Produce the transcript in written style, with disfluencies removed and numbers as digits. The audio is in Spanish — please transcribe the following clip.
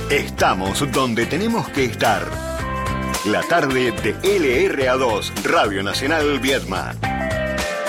Estamos donde tenemos que estar. La tarde de LRA2, Radio Nacional Viedma.